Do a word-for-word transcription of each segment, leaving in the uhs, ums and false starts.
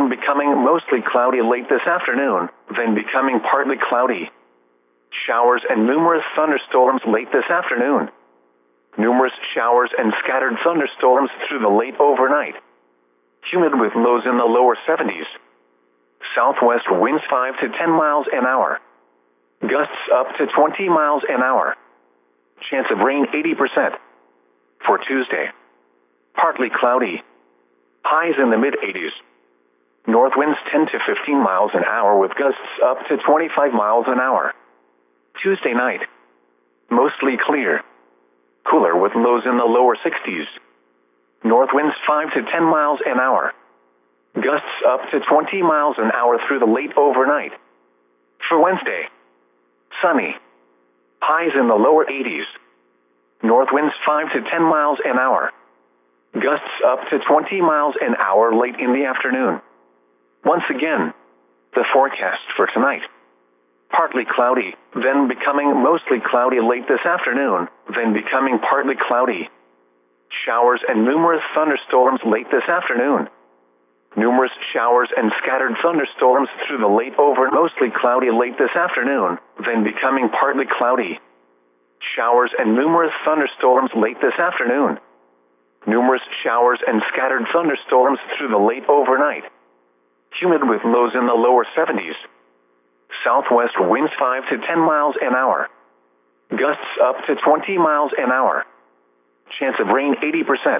then becoming mostly cloudy late this afternoon, then becoming partly cloudy. Showers and numerous thunderstorms late this afternoon. Numerous showers and scattered thunderstorms through the late overnight. Humid with lows in the lower seventies. Southwest winds five to ten miles an hour. Gusts up to twenty miles an hour. Chance of rain eighty percent. For Tuesday, partly cloudy. Highs in the mid-eighties. North winds ten to fifteen miles an hour with gusts up to twenty-five miles an hour. Tuesday night, mostly clear. Cooler with lows in the lower sixties. North winds five to ten miles an hour. Gusts up to twenty miles an hour through the late overnight. For Wednesday, sunny. Highs in the lower eighties. North winds five to ten miles an hour. Gusts up to twenty miles an hour late in the afternoon. Once again, the forecast for tonight. Partly cloudy, then becoming mostly cloudy late this afternoon, then becoming partly cloudy. Showers and numerous thunderstorms late this afternoon. Numerous showers and scattered thunderstorms through the late over, mostly cloudy late this afternoon, then becoming partly cloudy. Showers and numerous thunderstorms late this afternoon. Numerous showers and scattered thunderstorms through the late overnight. Humid with lows in the lower seventies. Southwest winds five to ten miles an hour. Gusts up to twenty miles an hour. Chance of rain eighty percent.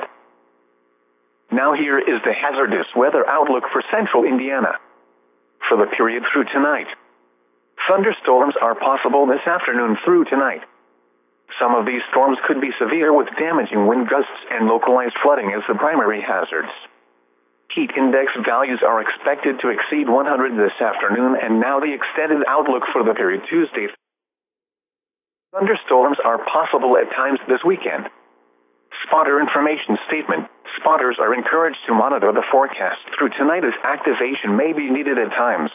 Now here is the hazardous weather outlook for central Indiana. For the period through tonight. Thunderstorms are possible this afternoon through tonight. Some of these storms could be severe with damaging wind gusts and localized flooding as the primary hazards. Heat index values are expected to exceed one hundred this afternoon, and now the extended outlook for the period Tuesday. Thunderstorms are possible at times this weekend. Spotter information statement. Spotters are encouraged to monitor the forecast through tonight as activation may be needed at times.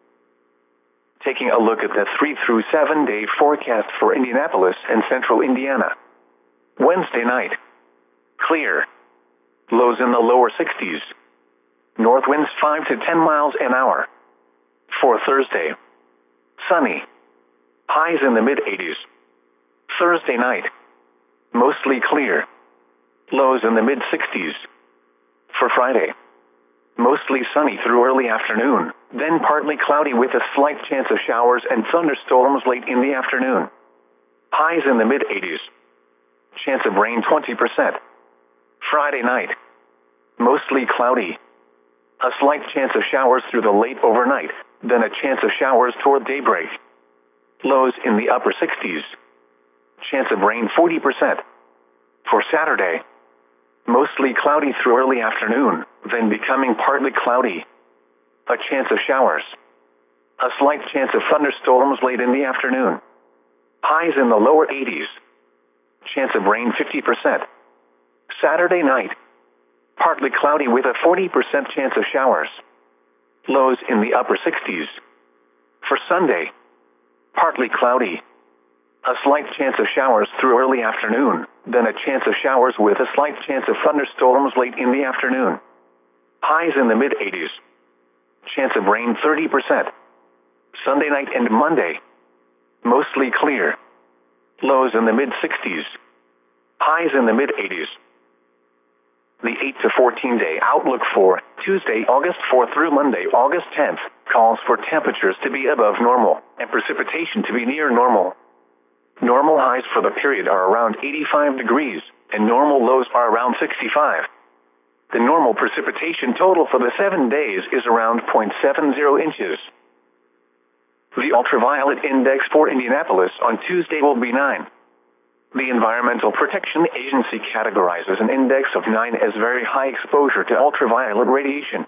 Taking a look at the three through seven day forecast for Indianapolis and central Indiana. Wednesday night. Clear. Lows in the lower sixties. North winds five to ten miles an hour. For Thursday. Sunny. Highs in the mid-eighties. Thursday night. Mostly clear. Lows in the mid-sixties. For Friday. Mostly sunny through early afternoon, then partly cloudy with a slight chance of showers and thunderstorms late in the afternoon. Highs in the mid-eighties. Chance of rain twenty percent. Friday night. Mostly cloudy. A slight chance of showers through the late overnight, then a chance of showers toward daybreak. Lows in the upper sixties. Chance of rain forty percent. For Saturday. Mostly cloudy through early afternoon, then becoming partly cloudy. A chance of showers. A slight chance of thunderstorms late in the afternoon. Highs in the lower eighties. Chance of rain fifty percent. Saturday night. Partly cloudy with a forty percent chance of showers. Lows in the upper sixties. For Sunday. Partly cloudy. A slight chance of showers through early afternoon, then a chance of showers with a slight chance of thunderstorms late in the afternoon. Highs in the mid-eighties. Chance of rain thirty percent. Sunday night and Monday. Mostly clear. Lows in the mid-sixties. Highs in the mid-eighties. The eight to fourteen day outlook for Tuesday, August fourth through Monday, August tenth, calls for temperatures to be above normal and precipitation to be near normal. Normal highs for the period are around eighty-five degrees, and normal lows are around sixty-five. The normal precipitation total for the seven days is around zero point seven zero inches. The ultraviolet index for Indianapolis on Tuesday will be nine. The Environmental Protection Agency categorizes an index of nine as very high exposure to ultraviolet radiation.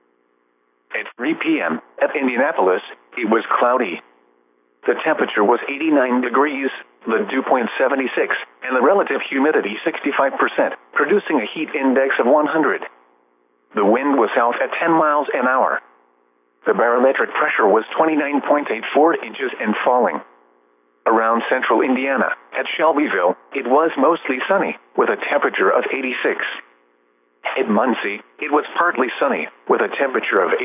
At three p m at Indianapolis, it was cloudy. The temperature was eighty-nine degrees, the dew point seventy-six, and the relative humidity sixty-five percent, producing a heat index of one hundred. The wind was south at ten miles an hour. The barometric pressure was twenty-nine point eight four inches and falling. Around central Indiana, at Shelbyville, it was mostly sunny, with a temperature of eighty-six. At Muncie, it was partly sunny, with a temperature of